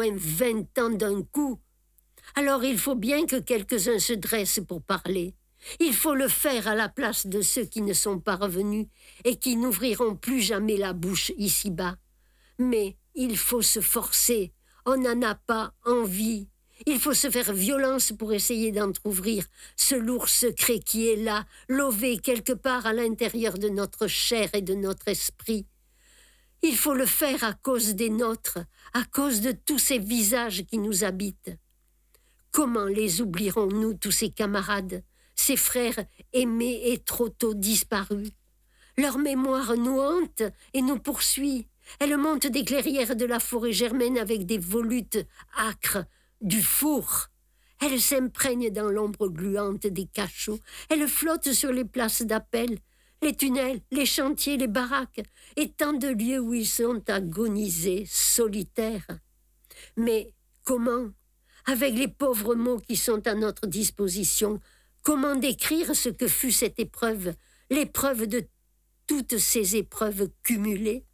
moins 20 ans d'un coup. Alors il faut bien que quelques-uns se dressent pour parler. Il faut le faire à la place de ceux qui ne sont pas revenus et qui n'ouvriront plus jamais la bouche ici-bas. Mais il faut se forcer, on n'en a pas envie. Il faut se faire violence pour essayer d'entrouvrir ce lourd secret qui est là, lové quelque part à l'intérieur de notre chair et de notre esprit. Il faut le faire à cause des nôtres, à cause de tous ces visages qui nous habitent. Comment les oublierons-nous, tous ces camarades, ces frères aimés et trop tôt disparus? Leur mémoire nous hante et nous poursuit. Elle monte des clairières de la forêt germaine avec des volutes âcres du four. Elle s'imprègne dans l'ombre gluante des cachots. Elle flotte sur les places d'appel, les tunnels, les chantiers, les baraques, et tant de lieux où ils sont agonisés, solitaires. Mais comment, avec les pauvres mots qui sont à notre disposition, comment décrire ce que fut cette épreuve, l'épreuve de toutes ces épreuves cumulées?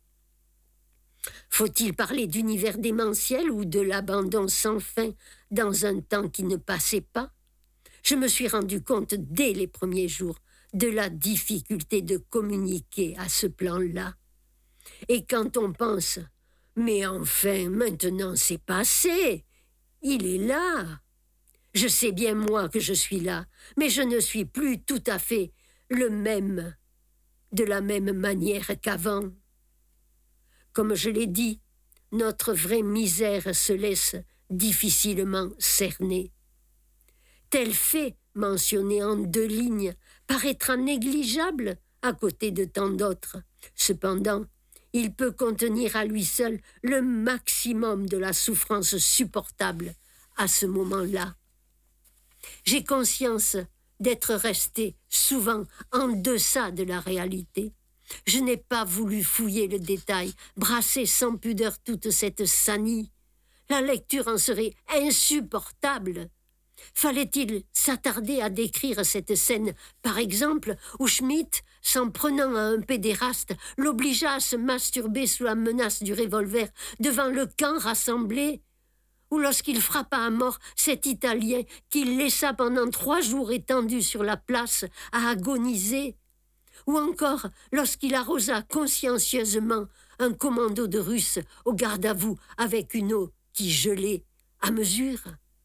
Faut-il parler d'univers démentiel ou de l'abandon sans fin dans un temps qui ne passait pas? Je me suis rendu compte dès les premiers jours de la difficulté de communiquer à ce plan-là. Et quand on pense « Mais enfin, maintenant c'est passé, il est là !» Je sais bien moi que je suis là, mais je ne suis plus tout à fait le même, de la même manière qu'avant. Comme je l'ai dit, notre vraie misère se laisse difficilement cerner. Tel fait, mentionné en 2 lignes, paraîtra négligeable à côté de tant d'autres. Cependant, il peut contenir à lui seul le maximum de la souffrance supportable à ce moment-là. J'ai conscience d'être resté souvent en deçà de la réalité. Je n'ai pas voulu fouiller le détail, brasser sans pudeur toute cette sanie. La lecture en serait insupportable. Fallait-il s'attarder à décrire cette scène, par exemple, où Schmitt, s'en prenant à un pédéraste, l'obligea à se masturber sous la menace du revolver devant le camp rassemblé, ou lorsqu'il frappa à mort cet Italien qu'il laissa pendant 3 jours étendu sur la place à agoniser, ou encore lorsqu'il arrosa consciencieusement un commando de Russes au garde-à-vous avec une eau qui gelait à mesure.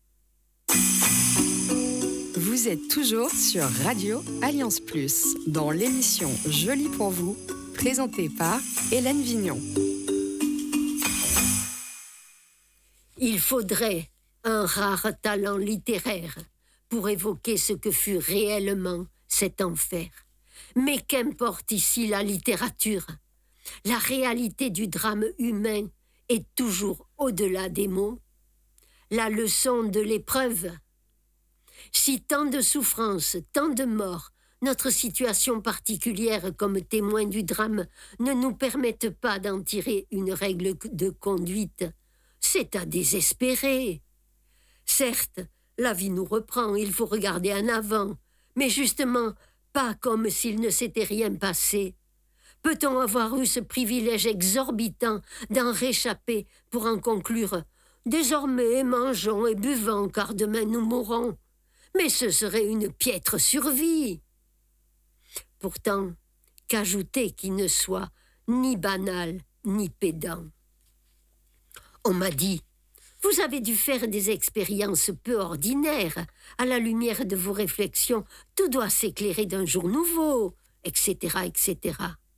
Vous êtes toujours sur Radio Alliance Plus, dans l'émission Jolie pour vous, présentée par Hélène Vignon. Il faudrait un rare talent littéraire pour évoquer ce que fut réellement cet enfer. Mais qu'importe ici la littérature? La réalité du drame humain est toujours au-delà des mots. La leçon de l'épreuve. Si tant de souffrances, tant de morts, notre situation particulière comme témoin du drame ne nous permettent pas d'en tirer une règle de conduite, c'est à désespérer. Certes, la vie nous reprend, il faut regarder en avant, mais justement, pas comme s'il ne s'était rien passé. Peut-on avoir eu ce privilège exorbitant d'en réchapper pour en conclure « Désormais, mangeons et buvons, car demain nous mourrons ». Mais ce serait une piètre survie. Pourtant, qu'ajouter qui ne soit ni banal ni pédant? On m'a dit « Vous avez dû faire des expériences peu ordinaires. À la lumière de vos réflexions, tout doit s'éclairer d'un jour nouveau, etc., etc. »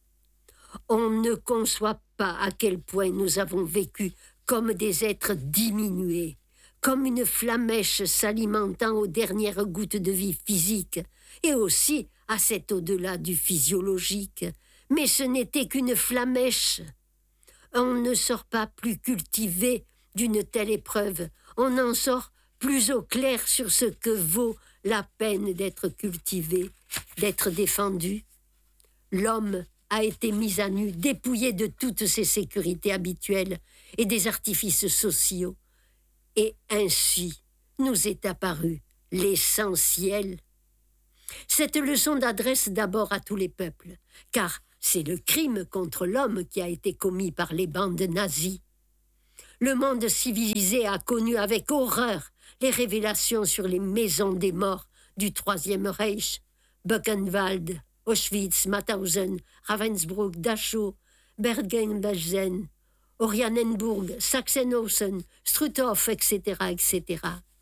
On ne conçoit pas à quel point nous avons vécu comme des êtres diminués, comme une flammèche s'alimentant aux dernières gouttes de vie physique, et aussi à cet au-delà du physiologique. Mais ce n'était qu'une flammèche. On ne sort pas plus cultivé d'une telle épreuve, on en sort plus au clair sur ce que vaut la peine d'être cultivé, d'être défendu. L'homme a été mis à nu, dépouillé de toutes ses sécurités habituelles et des artifices sociaux. Et ainsi nous est apparu l'essentiel. Cette leçon d'adresse d'abord à tous les peuples, car c'est le crime contre l'homme qui a été commis par les bandes nazies. Le monde civilisé a connu avec horreur les révélations sur les maisons des morts du Troisième Reich, Buchenwald, Auschwitz, Mauthausen, Ravensbrück, Dachau, Bergen-Belsen, Oranienburg, Sachsenhausen, Struthof, etc., etc.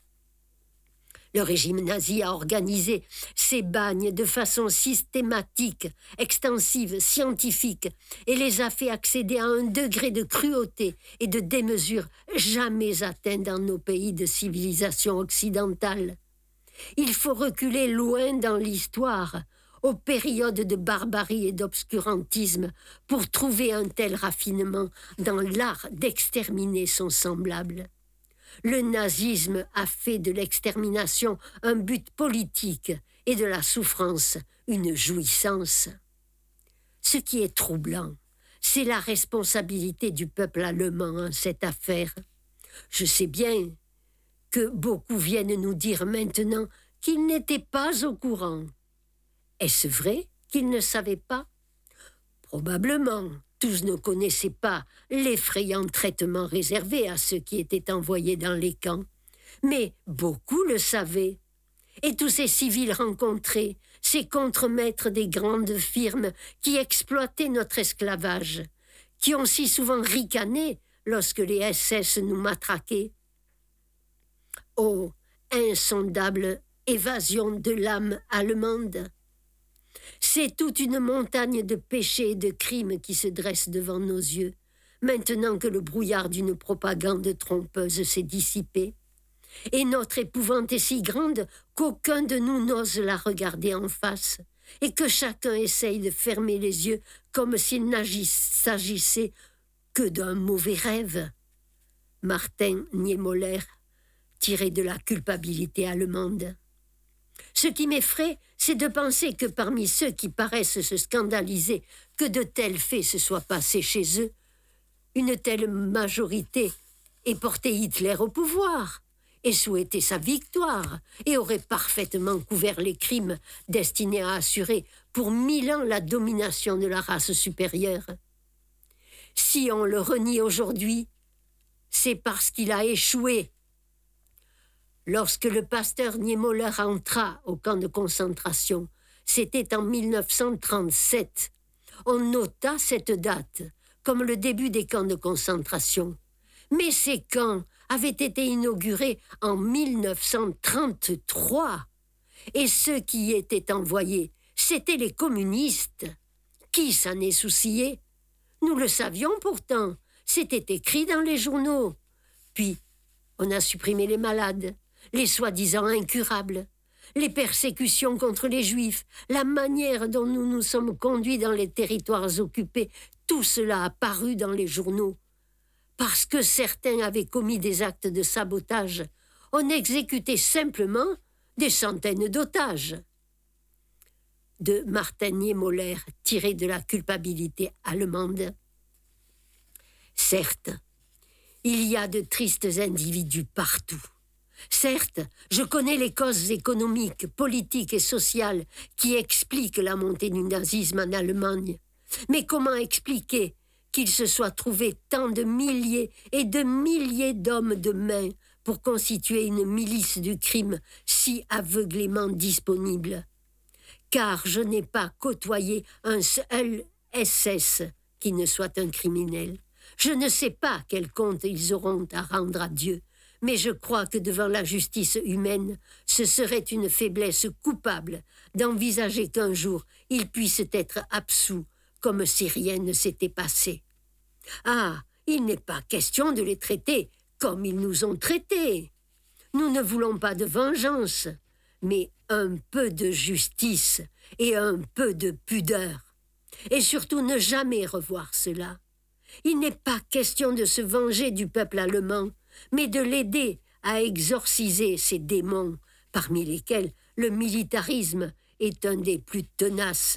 Le régime nazi a organisé ces bagnes de façon systématique, extensive, scientifique, et les a fait accéder à un degré de cruauté et de démesure jamais atteint dans nos pays de civilisation occidentale. Il faut reculer loin dans l'histoire, aux périodes de barbarie et d'obscurantisme, pour trouver un tel raffinement dans l'art d'exterminer son semblable. Le nazisme a fait de l'extermination un but politique et de la souffrance une jouissance. Ce qui est troublant, c'est la responsabilité du peuple allemand en cette affaire. Je sais bien que beaucoup viennent nous dire maintenant qu'ils n'étaient pas au courant. Est-ce vrai qu'ils ne savaient pas? Probablement. Tous ne connaissaient pas l'effrayant traitement réservé à ceux qui étaient envoyés dans les camps. Mais beaucoup le savaient. Et tous ces civils rencontrés, ces contremaîtres des grandes firmes qui exploitaient notre esclavage, qui ont si souvent ricané lorsque les SS nous matraquaient. Oh, insondable évasion de l'âme allemande! C'est toute une montagne de péchés et de crimes qui se dresse devant nos yeux, maintenant que le brouillard d'une propagande trompeuse s'est dissipé. Et notre épouvante est si grande qu'aucun de nous n'ose la regarder en face, et que chacun essaye de fermer les yeux comme s'il s'agissait que d'un mauvais rêve. Martin Niemöller, tiré de la culpabilité allemande. Ce qui m'effraie, c'est de penser que parmi ceux qui paraissent se scandaliser que de tels faits se soient passés chez eux, une telle majorité ait porté Hitler au pouvoir, ait souhaité sa victoire et aurait parfaitement couvert les crimes destinés à assurer pour 1000 ans la domination de la race supérieure. Si on le renie aujourd'hui, c'est parce qu'il a échoué. Lorsque le pasteur Niemöller entra au camp de concentration, c'était en 1937. On nota cette date comme le début des camps de concentration. Mais ces camps avaient été inaugurés en 1933. Et ceux qui y étaient envoyés, c'étaient les communistes. Qui s'en est soucié? Nous le savions pourtant, c'était écrit dans les journaux. Puis, on a supprimé les malades, les soi-disant incurables, les persécutions contre les Juifs, la manière dont nous nous sommes conduits dans les territoires occupés, tout cela a paru dans les journaux. Parce que certains avaient commis des actes de sabotage, on exécutait simplement des centaines d'otages. De Martin Niemöller, tiré de la culpabilité allemande. Certes, il y a de tristes individus partout. Certes, je connais les causes économiques, politiques et sociales qui expliquent la montée du nazisme en Allemagne. Mais comment expliquer qu'il se soit trouvé tant de milliers et de milliers d'hommes de main pour constituer une milice du crime si aveuglément disponible? Car je n'ai pas côtoyé un seul SS qui ne soit un criminel. Je ne sais pas quel compte ils auront à rendre à Dieu, mais je crois que devant la justice humaine, ce serait une faiblesse coupable d'envisager qu'un jour ils puissent être absous comme si rien ne s'était passé. Ah, il n'est pas question de les traiter comme ils nous ont traités. Nous ne voulons pas de vengeance, mais un peu de justice et un peu de pudeur. Et surtout ne jamais revoir cela. Il n'est pas question de se venger du peuple allemand, mais de l'aider à exorciser ces démons, parmi lesquels le militarisme est un des plus tenaces.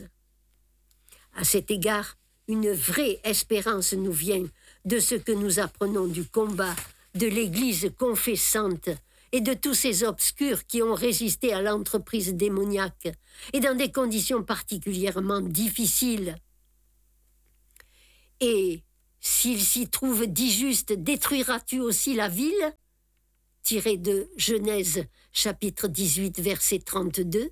À cet égard, une vraie espérance nous vient de ce que nous apprenons du combat de l'Église confessante et de tous ces obscurs qui ont résisté à l'entreprise démoniaque et dans des conditions particulièrement difficiles. Et S'il s'y trouve d'injuste, détruiras-tu aussi la ville » tiré de Genèse, chapitre 18, verset 32.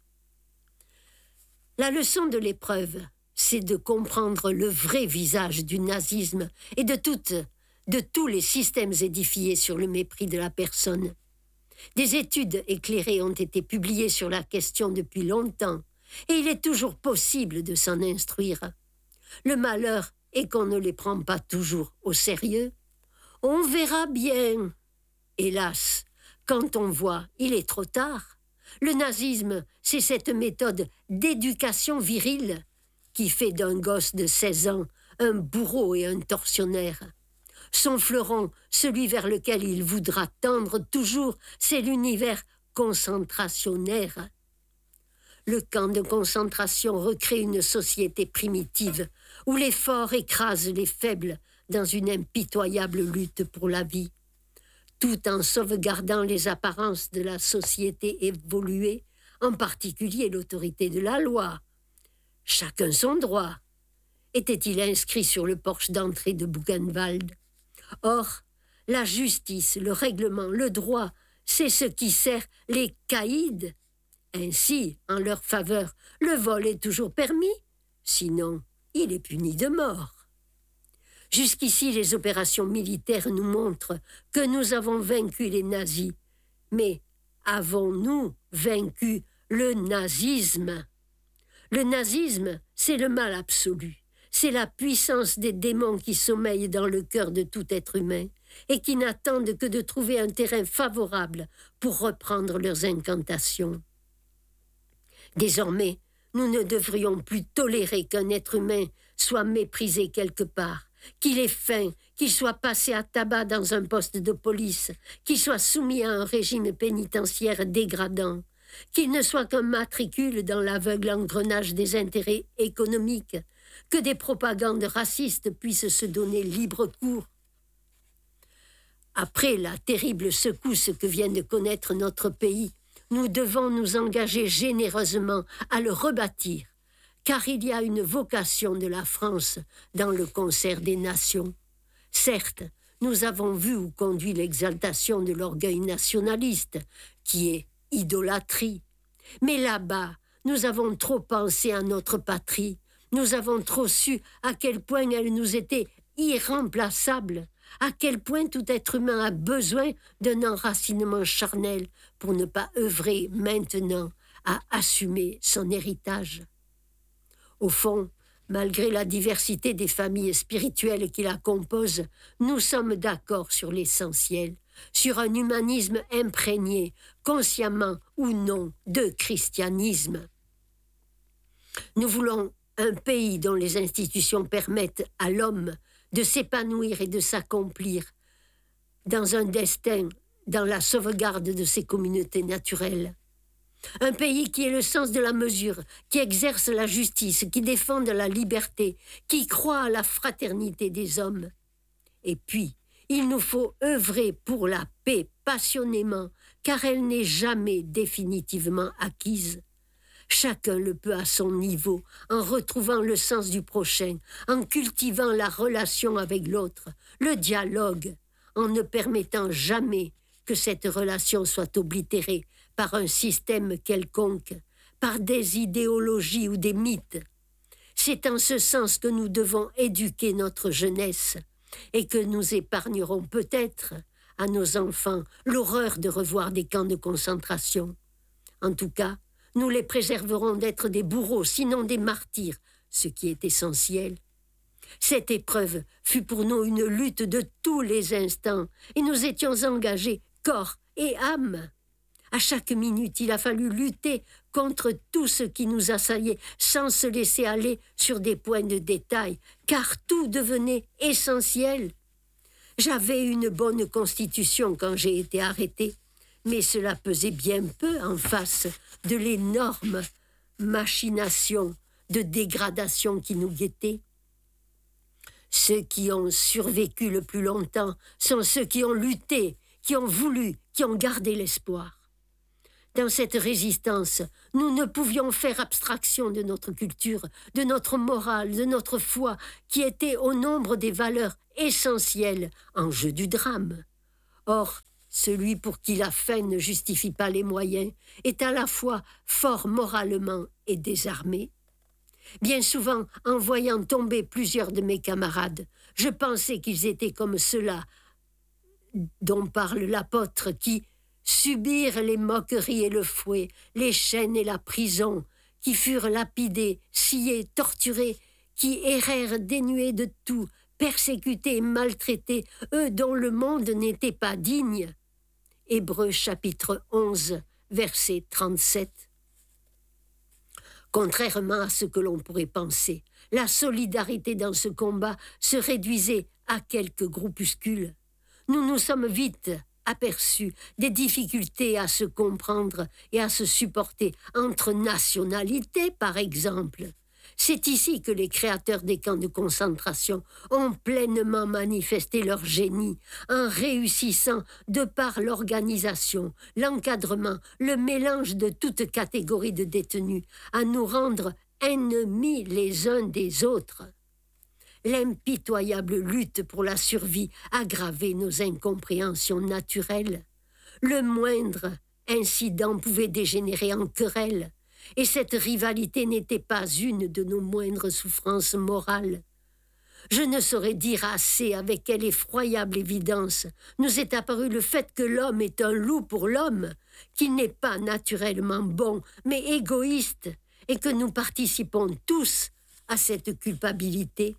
La leçon de l'épreuve, c'est de comprendre le vrai visage du nazisme et de tous les systèmes édifiés sur le mépris de la personne. Des études éclairées ont été publiées sur la question depuis longtemps, et il est toujours possible de s'en instruire. Le malheur est qu'on ne les prend pas toujours au sérieux. On verra bien. Hélas, quand on voit, il est trop tard. Le nazisme, c'est cette méthode d'éducation virile qui fait d'un gosse de 16 ans un bourreau et un tortionnaire. Son fleuron, celui vers lequel il voudra tendre toujours, c'est l'univers concentrationnaire. Le camp de concentration recrée une société primitive où les forts écrasent les faibles dans une impitoyable lutte pour la vie. Tout en sauvegardant les apparences de la société évoluée, en particulier l'autorité de la loi. Chacun son droit, était-il inscrit sur le porche d'entrée de Buchenwald. Or, la justice, le règlement, le droit, c'est ce qui sert les caïds. Ainsi, en leur faveur, le vol est toujours permis, sinon il est puni de mort. Jusqu'ici, les opérations militaires nous montrent que nous avons vaincu les nazis. Mais avons-nous vaincu le nazisme ? Le nazisme, c'est le mal absolu. C'est la puissance des démons qui sommeillent dans le cœur de tout être humain et qui n'attendent que de trouver un terrain favorable pour reprendre leurs incantations. Désormais, nous ne devrions plus tolérer qu'un être humain soit méprisé quelque part, qu'il ait faim, qu'il soit passé à tabac dans un poste de police, qu'il soit soumis à un régime pénitentiaire dégradant, qu'il ne soit qu'un matricule dans l'aveugle engrenage des intérêts économiques, que des propagandes racistes puissent se donner libre cours. Après la terrible secousse que vient de connaître notre pays, nous devons nous engager généreusement à le rebâtir, car il y a une vocation de la France dans le concert des nations. Certes, nous avons vu où conduit l'exaltation de l'orgueil nationaliste, qui est idolâtrie. Mais là-bas, nous avons trop pensé à notre patrie, nous avons trop su à quel point elle nous était irremplaçable, à quel point tout être humain a besoin d'un enracinement charnel pour ne pas œuvrer maintenant à assumer son héritage. Au fond, malgré la diversité des familles spirituelles qui la composent, nous sommes d'accord sur l'essentiel, sur un humanisme imprégné, consciemment ou non, de christianisme. Nous voulons un pays dont les institutions permettent à l'homme de s'épanouir et de s'accomplir dans un destin, dans la sauvegarde de ses communautés naturelles. Un pays qui ait le sens de la mesure, qui exerce la justice, qui défende la liberté, qui croit à la fraternité des hommes. Et puis, il nous faut œuvrer pour la paix passionnément, car elle n'est jamais définitivement acquise. Chacun le peut à son niveau, en retrouvant le sens du prochain, en cultivant la relation avec l'autre, le dialogue, en ne permettant jamais que cette relation soit oblitérée par un système quelconque, par des idéologies ou des mythes. C'est en ce sens que nous devons éduquer notre jeunesse et que nous épargnerons peut-être à nos enfants l'horreur de revoir des camps de concentration. En tout cas, nous les préserverons d'être des bourreaux, sinon des martyrs, ce qui est essentiel. Cette épreuve fut pour nous une lutte de tous les instants, et nous étions engagés corps et âme. À chaque minute, il a fallu lutter contre tout ce qui nous assaillait, sans se laisser aller sur des points de détail, car tout devenait essentiel. J'avais une bonne constitution quand j'ai été arrêté, mais cela pesait bien peu en face de l'énorme machination de dégradation qui nous guettait. Ceux qui ont survécu le plus longtemps sont ceux qui ont lutté, qui ont voulu, qui ont gardé l'espoir. Dans cette résistance, nous ne pouvions faire abstraction de notre culture, de notre morale, de notre foi, qui étaient au nombre des valeurs essentielles en jeu du drame. Or, celui pour qui la fin ne justifie pas les moyens est à la fois fort moralement et désarmé. Bien souvent, en voyant tomber plusieurs de mes camarades, je pensais qu'ils étaient comme ceux-là dont parle l'apôtre qui subirent les moqueries et le fouet, les chaînes et la prison, qui furent lapidés, sciés, torturés, qui errèrent dénués de tout, persécutés et maltraités, eux dont le monde n'était pas digne. Hébreux chapitre 11, verset 37. Contrairement à ce que l'on pourrait penser, la solidarité dans ce combat se réduisait à quelques groupuscules. Nous nous sommes vite aperçus des difficultés à se comprendre et à se supporter entre nationalités, par exemple. C'est ici que les créateurs des camps de concentration ont pleinement manifesté leur génie en réussissant, de par l'organisation, l'encadrement, le mélange de toutes catégories de détenus, à nous rendre ennemis les uns des autres. L'impitoyable lutte pour la survie aggravait nos incompréhensions naturelles. Le moindre incident pouvait dégénérer en querelle, et cette rivalité n'était pas une de nos moindres souffrances morales. Je ne saurais dire assez avec quelle effroyable évidence nous est apparu le fait que l'homme est un loup pour l'homme, qu'il n'est pas naturellement bon, mais égoïste, et que nous participons tous à cette culpabilité.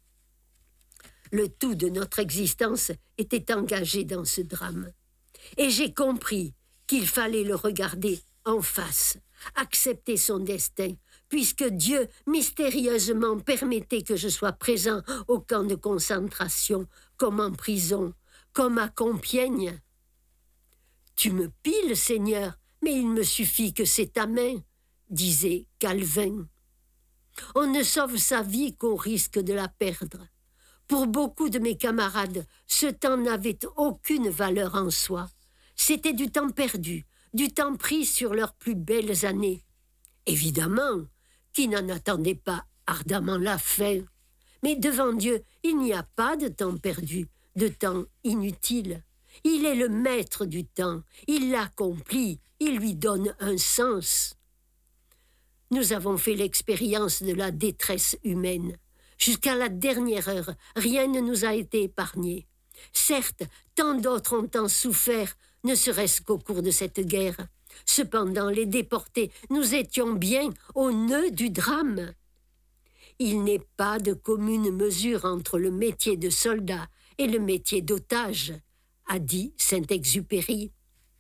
Le tout de notre existence était engagé dans ce drame. Et j'ai compris qu'il fallait le regarder en face, accepter son destin, puisque Dieu mystérieusement permettait que je sois présent au camp de concentration, comme en prison, comme à Compiègne. « Tu me piles, Seigneur, mais il me suffit que c'est ta main », disait Calvin. On ne sauve sa vie qu'au risque de la perdre. Pour beaucoup de mes camarades, ce temps n'avait aucune valeur en soi. C'était du temps perdu, du temps pris sur leurs plus belles années. Évidemment, qui n'en attendait pas ardemment la fin. Mais devant Dieu, il n'y a pas de temps perdu, de temps inutile. Il est le maître du temps, il l'accomplit, il lui donne un sens. Nous avons fait l'expérience de la détresse humaine. Jusqu'à la dernière heure, rien ne nous a été épargné. Certes, tant d'autres ont en souffert, ne serait-ce qu'au cours de cette guerre. Cependant, les déportés, nous étions bien au nœud du drame. Il n'est pas de commune mesure entre le métier de soldat et le métier d'otage, a dit Saint-Exupéry.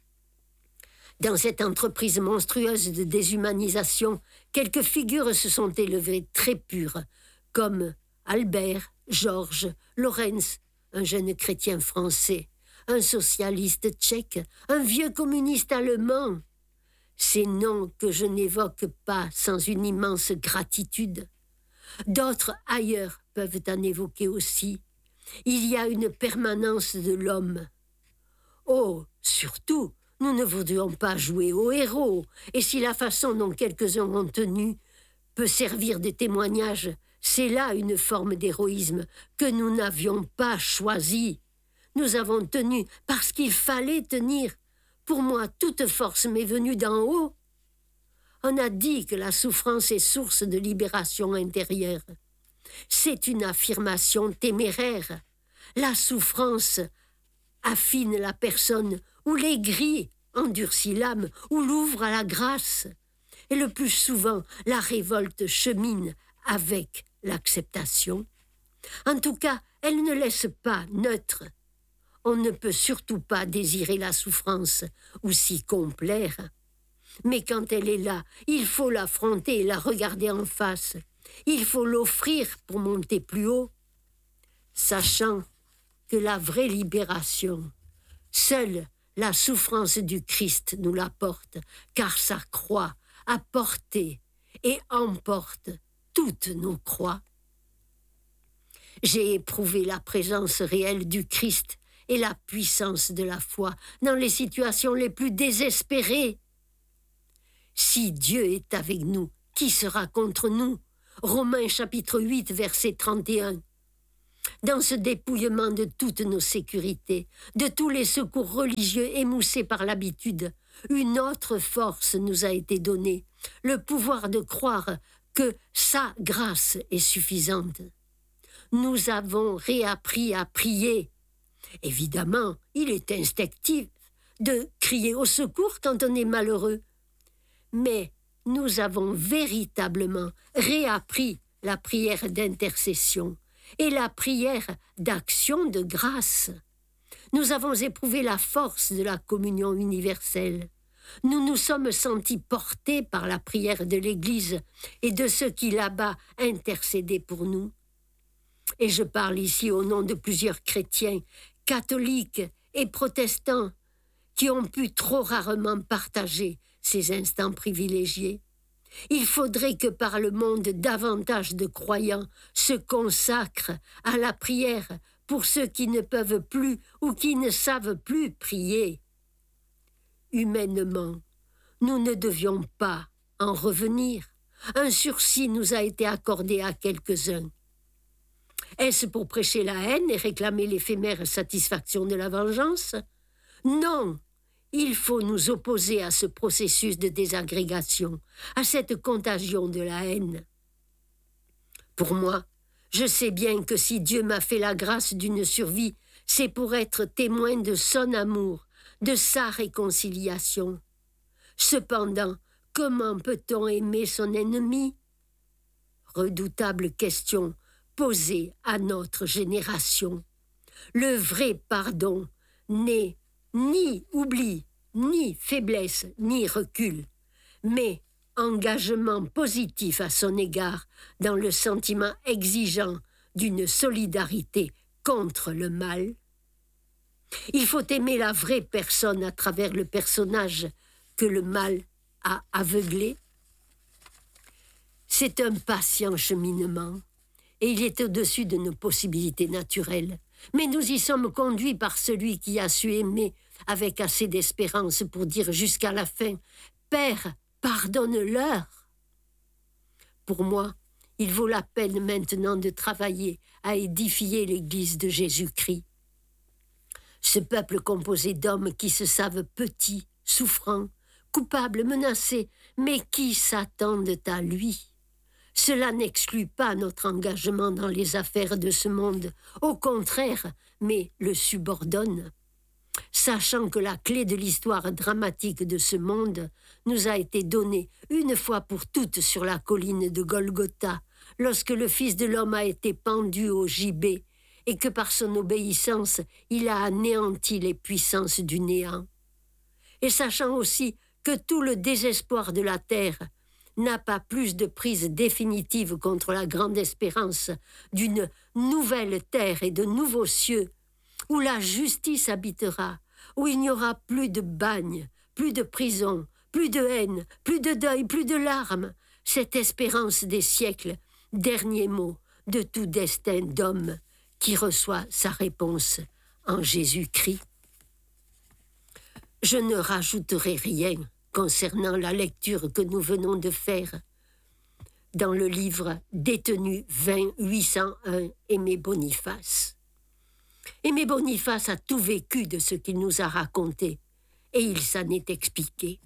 Dans cette entreprise monstrueuse de déshumanisation, quelques figures se sont élevées très pures, comme Albert, Georges, Lorenz, un jeune chrétien français, un socialiste tchèque, un vieux communiste allemand. Ces noms que je n'évoque pas sans une immense gratitude. D'autres ailleurs peuvent en évoquer aussi. Il y a une permanence de l'homme. Oh, surtout, nous ne voudrions pas jouer au héros, et si la façon dont quelques-uns ont tenu peut servir de témoignage, c'est là une forme d'héroïsme que nous n'avions pas choisie. Nous avons tenu parce qu'il fallait tenir. Pour moi, toute force m'est venue d'en haut. On a dit que la souffrance est source de libération intérieure. C'est une affirmation téméraire. La souffrance affine la personne, ou l'aigrit, endurcit l'âme, ou l'ouvre à la grâce. Et le plus souvent, la révolte chemine avec l'acceptation. En tout cas, elle ne laisse pas neutre. On ne peut surtout pas désirer la souffrance ou s'y complaire. Mais quand elle est là, il faut l'affronter et la regarder en face. Il faut l'offrir pour monter plus haut, sachant que la vraie libération, seule la souffrance du Christ nous l'apporte, car sa croix a porté et emporte toutes nos croix. J'ai éprouvé la présence réelle du Christ et la puissance de la foi dans les situations les plus désespérées. Si Dieu est avec nous, qui sera contre nous? Romains chapitre 8, verset 31. Dans ce dépouillement de toutes nos sécurités, de tous les secours religieux émoussés par l'habitude, une autre force nous a été donnée, le pouvoir de croire que sa grâce est suffisante. Nous avons réappris à prier. Évidemment, il est instinctif de crier au secours quand on est malheureux. Mais nous avons véritablement réappris la prière d'intercession et la prière d'action de grâce. Nous avons éprouvé la force de la communion universelle. Nous nous sommes sentis portés par la prière de l'Église et de ceux qui là-bas intercédaient pour nous. Et je parle ici au nom de plusieurs chrétiens, catholiques et protestants, qui ont pu trop rarement partager ces instants privilégiés. Il faudrait que par le monde davantage de croyants se consacrent à la prière pour ceux qui ne peuvent plus ou qui ne savent plus prier. Humainement, nous ne devions pas en revenir. Un sursis nous a été accordé à quelques-uns. Est-ce pour prêcher la haine et réclamer l'éphémère satisfaction de la vengeance? Non! Il faut nous opposer à ce processus de désagrégation, à cette contagion de la haine. Pour moi, je sais bien que si Dieu m'a fait la grâce d'une survie, c'est pour être témoin de son amour, de sa réconciliation. Cependant, comment peut-on aimer son ennemi? Redoutable question posée à notre génération. Le vrai pardon n'est ni oubli, ni faiblesse, ni recul, mais engagement positif à son égard dans le sentiment exigeant d'une solidarité contre le mal. Il faut aimer la vraie personne à travers le personnage que le mal a aveuglé. C'est un patient cheminement et il est au-dessus de nos possibilités naturelles. Mais nous y sommes conduits par celui qui a su aimer avec assez d'espérance pour dire jusqu'à la fin « Père, pardonne-leur » Pour moi, il vaut la peine maintenant de travailler à édifier l'Église de Jésus-Christ. Ce peuple composé d'hommes qui se savent petits, souffrants, coupables, menacés, mais qui s'attendent à lui. Cela n'exclut pas notre engagement dans les affaires de ce monde, au contraire, mais le subordonne. Sachant que la clé de l'histoire dramatique de ce monde nous a été donnée une fois pour toutes sur la colline de Golgotha, lorsque le Fils de l'homme a été pendu au gibet, et que par son obéissance, il a anéanti les puissances du néant. Et sachant aussi que tout le désespoir de la terre n'a pas plus de prise définitive contre la grande espérance d'une nouvelle terre et de nouveaux cieux, où la justice habitera, où il n'y aura plus de bagne, plus de prison, plus de haine, plus de deuil, plus de larmes, cette espérance des siècles, dernier mot de tout destin d'homme qui reçoit sa réponse en Jésus-Christ. Je ne rajouterai rien concernant la lecture que nous venons de faire dans le livre Détenu 20-801 Aimé Boniface. Aimé Boniface a tout vécu de ce qu'il nous a raconté et il s'en est expliqué.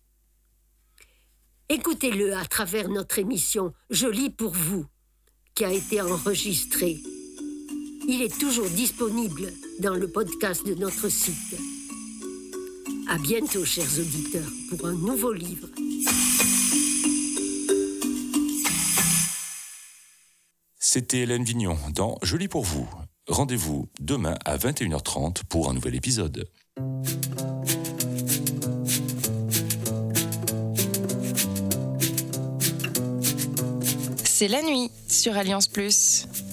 Écoutez-le à travers notre émission « Je lis pour vous » qui a été enregistrée. Il est toujours disponible dans le podcast de notre site. À bientôt, chers auditeurs, pour un nouveau livre. C'était Hélène Vignon dans Je lis pour vous. Rendez-vous demain à 21h30 pour un nouvel épisode. C'est la nuit sur Alliance Plus.